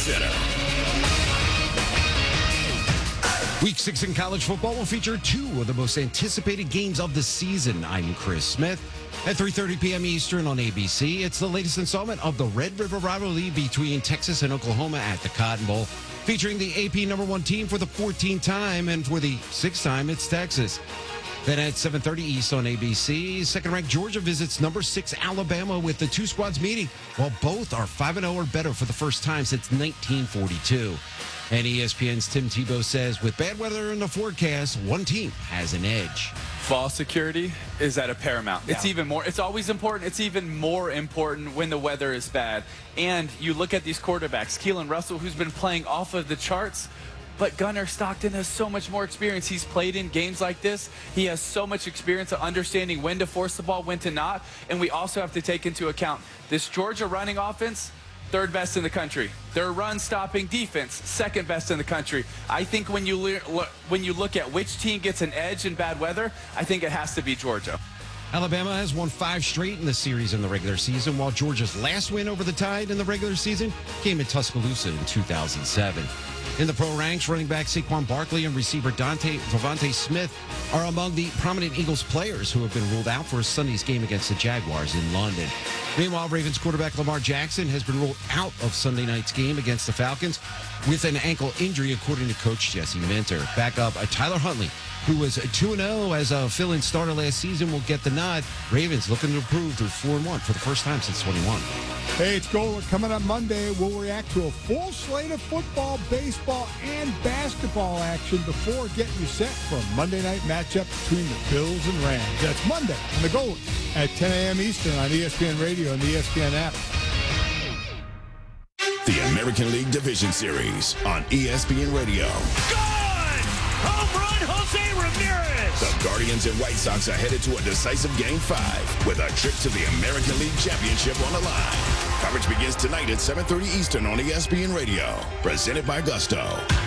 Center. Week 6 in college football will feature two of the most anticipated games of the season. I'm Chris Smith. At 3:30 p.m. Eastern on ABC, it's the latest installment of the Red River rivalry between Texas and Oklahoma at the Cotton Bowl, featuring the AP number 1 team for the 14th time, and for the 6th time, it's Texas. Then at 7:30 East on ABC, second-ranked Georgia visits number 6 Alabama, with the two squads meeting, while both are 5-0 or better for the first time since 1942. And ESPN's Tim Tebow says, with bad weather in the forecast, one team has an edge. Ball security is at a paramount. Yeah. It's always important. It's even more important when the weather is bad. And you look at these quarterbacks, Keelan Russell, who's been playing off of the charts, but Gunnar Stockton has so much more experience. He's played in games like this. He has so much experience of understanding when to force the ball, when to not. And we also have to take into account this Georgia running offense, third best in the country. Their run-stopping defense, second best in the country. I think when you look at which team gets an edge in bad weather, I think it has to be Georgia. Alabama has won 5 straight in the series in the regular season, while Georgia's last win over the Tide in the regular season came in Tuscaloosa in 2007. In the pro ranks, running back Saquon Barkley and receiver Devontae Smith are among the prominent Eagles players who have been ruled out for Sunday's game against the Jaguars in London. Meanwhile, Ravens quarterback Lamar Jackson has been ruled out of Sunday night's game against the Falcons with an ankle injury, according to coach Jesse Minter. Backup Tyler Huntley, who was 2-0 as a fill-in starter last season, will get the nod. Ravens looking to improve to 4-1 for the first time since 21. Hey, it's Gold. Coming up Monday, we'll react to a full slate of football, baseball, and basketball action before getting you set for a Monday night matchup between the Bills and Rams. That's Monday on the Gold at 10 a.m. Eastern on ESPN Radio and the ESPN app. The American League Division Series on ESPN Radio. Good! Home run, Jose Ramirez! The Guardians and White Sox are headed to a decisive Game 5 with a trip to the American League Championship on the line. Coverage begins tonight at 7:30 Eastern on ESPN Radio. Presented by Gusto.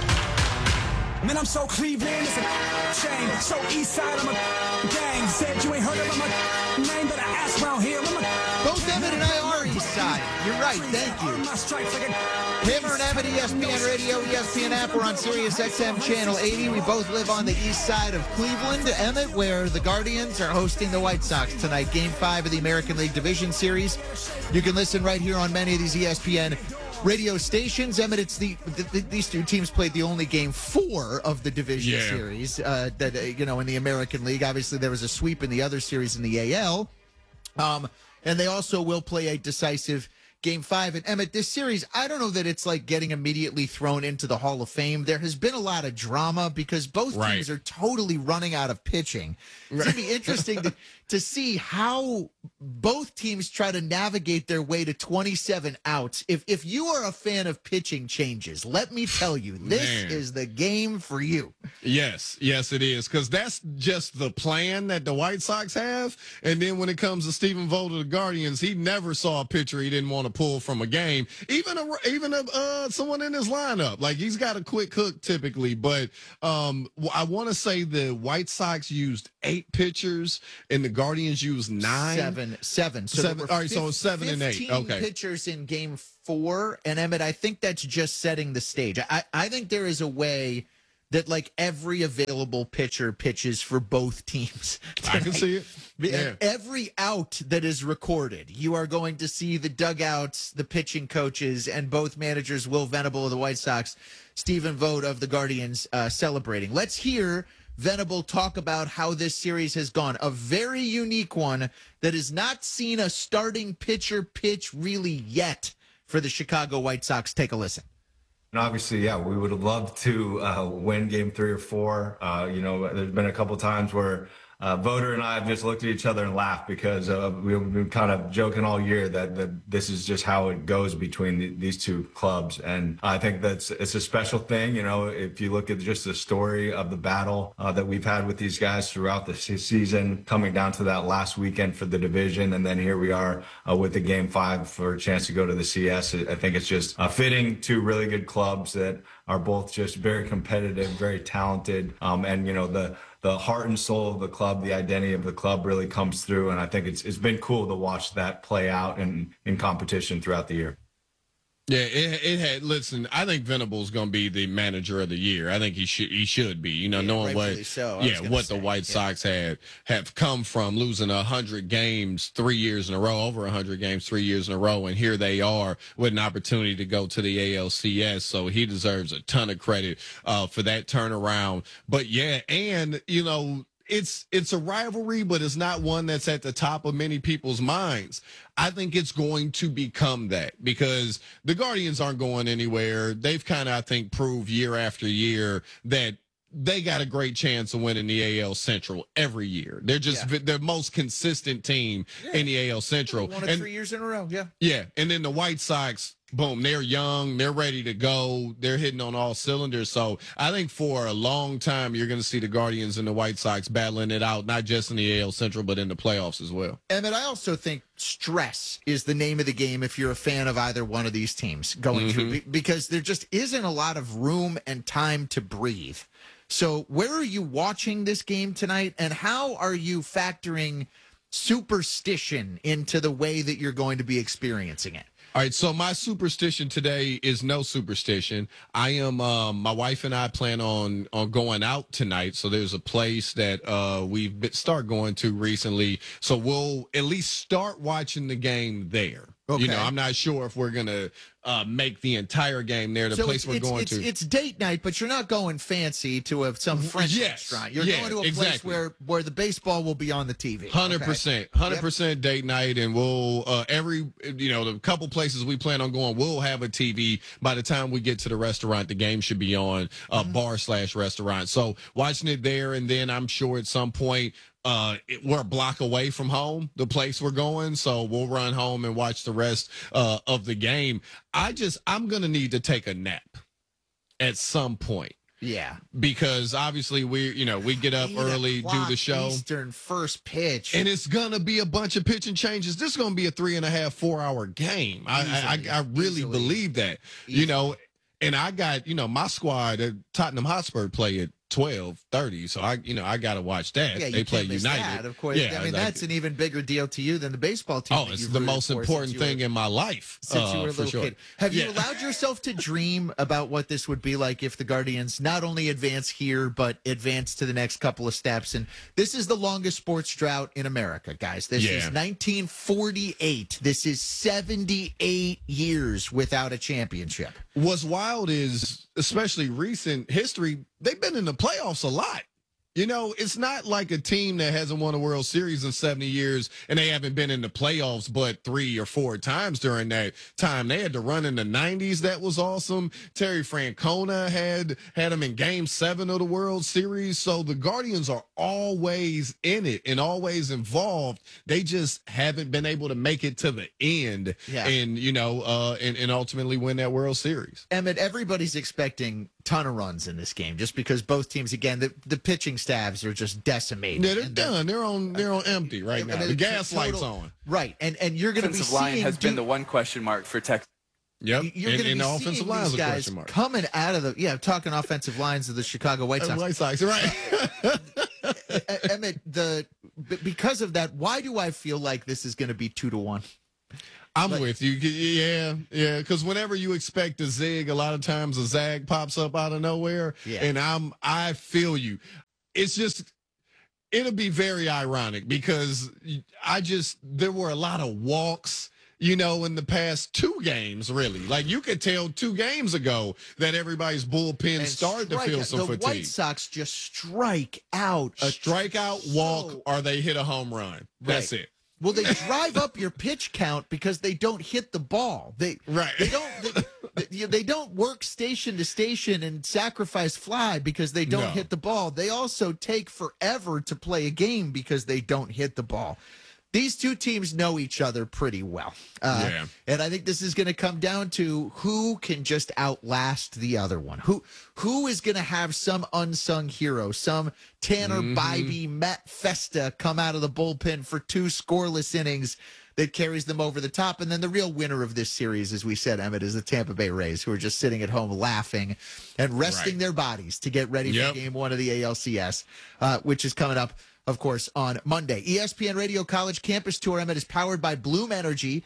Man, I'm so Cleveland, it's a shame. So east side, I'm a gang. Said you ain't heard of my name, but I asked around here. Both Emmett and I are east side. You're right, thank you. Hammer and Emmett, ESPN Radio, ESPN app. We're on Sirius XM Channel 80. We both live on the east side of Cleveland. Emmett, where the Guardians are hosting the White Sox tonight. Game 5 of the American League Division Series. You can listen right here on many of these ESPN radio stations. Emmett, it's these two teams played the only Game 4 of the division series in the American League. Obviously, there was a sweep in the other series in the AL. And they also will play a decisive Game 5. And Emmett, this series, I don't know that it's like getting immediately thrown into the Hall of Fame. There has been a lot of drama because both teams are totally running out of pitching. It's going to be interesting to see how both teams try to navigate their way to 27 outs. If you are a fan of pitching changes, let me tell you, this is the game for you. Yes, it is, because that's just the plan that the White Sox have. And then when it comes to Stephen Vogt of the Guardians, he never saw a pitcher he didn't want to pull from a game, even someone in his lineup. Like, he's got a quick hook typically, but I want to say the White Sox used 8 pitchers and the Guardians used 9. Seven. So seven. All right, so 7 and 8. Okay. Pitchers in Game 4, and Emmett, I think that's just setting the stage. I think there is a way that, like, every available pitcher pitches for both teams tonight. I can see it. Yeah. Every out that is recorded, you are going to see the dugouts, the pitching coaches, and both managers, Will Venable of the White Sox, Stephen Vogt of the Guardians, celebrating. Let's hear Venable talk about how this series has gone. A very unique one that has not seen a starting pitcher pitch really yet for the Chicago White Sox. Take a listen. And obviously, we would have loved to win Game 3 or 4. There's been a couple times where Voter and I have just looked at each other and laughed because we've been kind of joking all year that this is just how it goes between these two clubs. And I think it's a special thing. You know, if you look at just the story of the battle that we've had with these guys throughout the season, coming down to that last weekend for the division. And then here we are with the Game 5 for a chance to go to the CS. I think it's just fitting to really good clubs that are both just very competitive, very talented. And, the heart and soul of the club, the identity of the club really comes through. And I think it's been cool to watch that play out in competition throughout the year. Yeah, it had. Listen, I think Venable's going to be the manager of the year. I think he should be. You know, knowing what the White Sox have come from, losing 100 games 3 years in a row, over 100 games 3 years in a row, and here they are with an opportunity to go to the ALCS. So he deserves a ton of credit for that turnaround. But yeah, and you know, it's a rivalry, but it's not one that's at the top of many people's minds. I think it's going to become that because the Guardians aren't going anywhere. They've kind of, I think, proved year after year that they got a great chance of winning the AL Central every year. They're just the most consistent team in the AL Central. Won it 3 years in a row, Yeah, and then the White Sox, boom, they're young, they're ready to go, they're hitting on all cylinders. So I think for a long time, you're going to see the Guardians and the White Sox battling it out, not just in the AL Central, but in the playoffs as well. Emmett, I also think stress is the name of the game if you're a fan of either one of these teams going through, because there just isn't a lot of room and time to breathe. So where are you watching this game tonight, and how are you factoring superstition into the way that you're going to be experiencing it? All right, so my superstition today is no superstition. I am, my wife and I plan on going out tonight. So there's a place that we've started going to recently. So we'll at least start watching the game there. Okay. You know, I'm not sure if we're going to make the entire game there, the place we're going to. It's date night, but you're not going fancy to some French restaurant. You're going to a place where the baseball will be on the TV. 100%. 100% date night, and we'll, the couple places we plan on going, we'll have a TV. By the time we get to the restaurant, the game should be on, bar/restaurant. So watching it there, and then I'm sure at some point, we're a block away from home, the place we're going, so we'll run home and watch the rest of the game. I'm going to need to take a nap at some point. Yeah. Because obviously we get up early, do the show. Eastern first pitch. And it's going to be a bunch of pitching changes. This is going to be a 3.5, 4 hour game. I really believe that, you know, and I got, my squad at Tottenham Hotspur play at 12:30, so I got to watch that. Yeah, they play United, that, of course. Yeah, I mean, that's an even bigger deal to you than the baseball team. Oh, it's the most important thing in my life since you were a little kid. Have you allowed yourself to dream about what this would be like if the Guardians not only advance here but advance to the next couple of steps? And this is the longest sports drought in America, guys. This is 1948. This is 78 years without a championship. What's wild is, especially recent history, they've been in the playoffs a lot. You know, it's not like a team that hasn't won a World Series in 70 years and they haven't been in the playoffs but 3 or 4 times during that time. They had to run in the 90s. That was awesome. Terry Francona had them in Game 7 of the World Series. So the Guardians are always in it and always involved. They just haven't been able to make it to the end and, and ultimately win that World Series. Emmett, everybody's expecting ton of runs in this game just because both teams, again, the pitching staffs are just decimated. Yeah, they're done. They're on empty right now. The gas light's on. Right. And you're going to be seeing... Offensive line has been the one question mark for Texas. Yep. You're going to be the offensive line is a question mark. Coming out of talking offensive lines of the Chicago White Sox. White Sox, right. Emmett, because of that, why do I feel like this is going to be 2-1? I'm with you. Yeah. Because whenever you expect a zig, a lot of times a zag pops up out of nowhere. Yeah. And I feel you. It's just, it'll be very ironic because there were a lot of walks, in the past 2 games, really. Like, you could tell 2 games ago that everybody's bullpen started to feel some fatigue. The White Sox just strike out. Walk, or they hit a home run. That's it. Well, they drive up your pitch count because they don't hit the ball. They don't work station to station and sacrifice fly because they don't hit the ball. They also take forever to play a game because they don't hit the ball. These two teams know each other pretty well. And I think this is going to come down to who can just outlast the other one. Who is going to have some unsung hero, some Tanner Bybee, Matt Festa come out of the bullpen for 2 scoreless innings that carries them over the top. And then the real winner of this series, as we said, Emmett, is the Tampa Bay Rays, who are just sitting at home laughing and resting their bodies to get ready for Game 1 of the ALCS, which is coming up, of course, on Monday. ESPN Radio College Campus Tour, Emmett, is powered by Bloom Energy.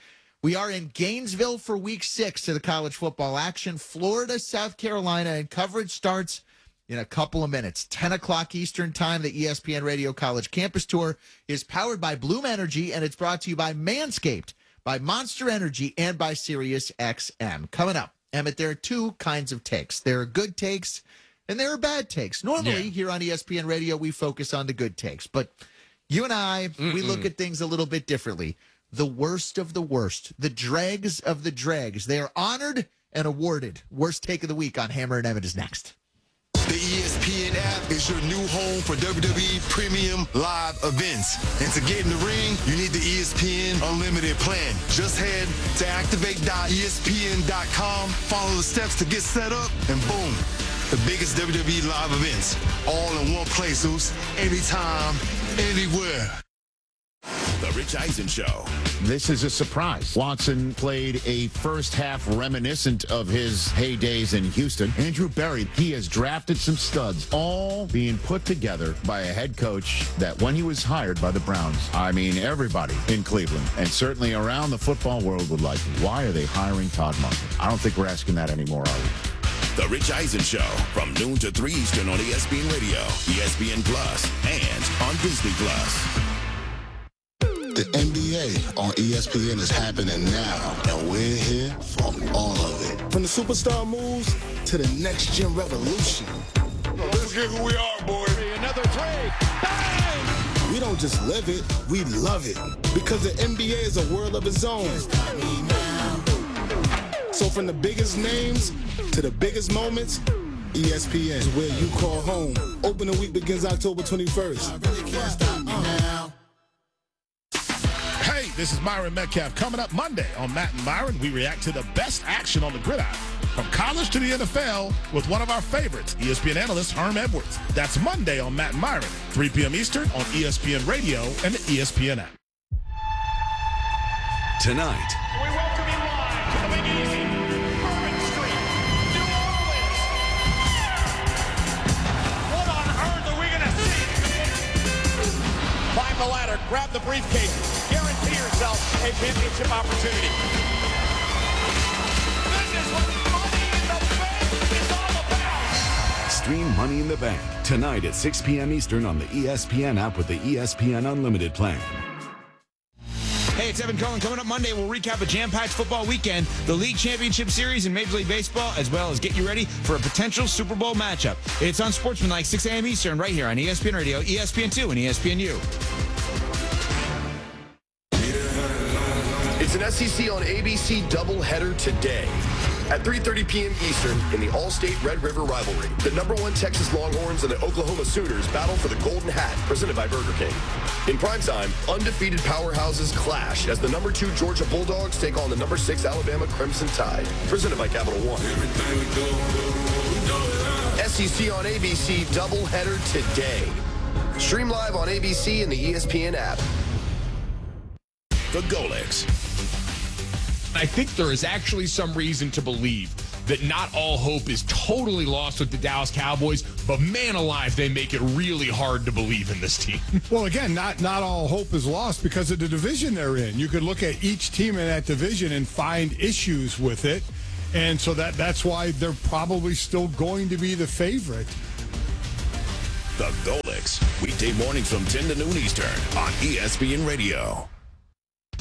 We are in Gainesville for week 6 of the college football action. Florida, South Carolina, and coverage starts in a couple of minutes. 10 o'clock Eastern time. The ESPN Radio College Campus Tour is powered by Bloom Energy, and it's brought to you by Manscaped, by Monster Energy, and by SiriusXM. Coming up, Emmett, there are two kinds of takes. There are good takes, and there are bad takes. Normally, here on ESPN Radio, we focus on the good takes. But you and I, we look at things a little bit differently. The worst of the worst, the dregs of the dregs. They are honored and awarded. Worst take of the week on Hammer and Emmett is next. The ESPN app is your new home for WWE Premium Live events. And to get in the ring, you need the ESPN Unlimited plan. Just head to activate.espn.com, follow the steps to get set up, and boom, the biggest WWE Live events. All in one place, Zeus. Anytime, anywhere. The Rich Eisen Show. This is a surprise. Watson played a first half reminiscent of his heydays in Houston. Andrew Berry, he has drafted some studs, all being put together by a head coach that when he was hired by the Browns, I mean, everybody in Cleveland and certainly around the football world would like, why are they hiring Todd Monken? I don't think we're asking that anymore, are we? The Rich Eisen Show from noon to 3 Eastern on ESPN Radio, ESPN Plus, and on Disney Plus. The NBA on ESPN is happening now, and we're here for all of it. From the superstar moves to the next-gen revolution. Let's get who we are, boy. Another three. Bang! We don't just live it, we love it. Because the NBA is a world of its own. So from the biggest names to the biggest moments, ESPN is where you call home. Opening week begins October 21st. Hey, this is Myron Metcalf. Coming up Monday on Matt and Myron, we react to the best action on the gridiron. From college to the NFL with one of our favorites, ESPN analyst Herm Edwards. That's Monday on Matt and Myron, 3 p.m. Eastern on ESPN Radio and the ESPN app. Tonight. We welcome you live to the Big Easy, Bourbon Street, New Orleans. What on earth are we going to see? Climb the ladder, grab the briefcase, guarantee yourself a championship opportunity. This is what Money in the Bank is all about. Stream Money in the Bank tonight at 6 p.m. Eastern on the ESPN app with the ESPN Unlimited plan. Hey, it's Evan Cohen. Coming up Monday, we'll recap a jam-packed football weekend, the League Championship Series in Major League Baseball, as well as get you ready for a potential Super Bowl matchup. It's on Sportsmanlike, 6 a.m. Eastern, right here on ESPN Radio, ESPN2, and ESPNU. It's an SEC on ABC doubleheader today. At 3:30 p.m. Eastern in the All-State Red River rivalry, the #1 Texas Longhorns and the Oklahoma Sooners battle for the Golden Hat, presented by Burger King. In primetime, undefeated powerhouses clash as the #2 Georgia Bulldogs take on the #6 Alabama Crimson Tide, presented by Capital One. SEC on ABC doubleheader today. Stream live on ABC and the ESPN app. The Golix. I think there is actually some reason to believe that not all hope is totally lost with the Dallas Cowboys, but man alive, they make it really hard to believe in this team. Well, again, not all hope is lost because of the division they're in. You could look at each team in that division and find issues with it, and so that's why they're probably still going to be the favorite. The Golix, weekday mornings from 10 to noon Eastern on ESPN Radio.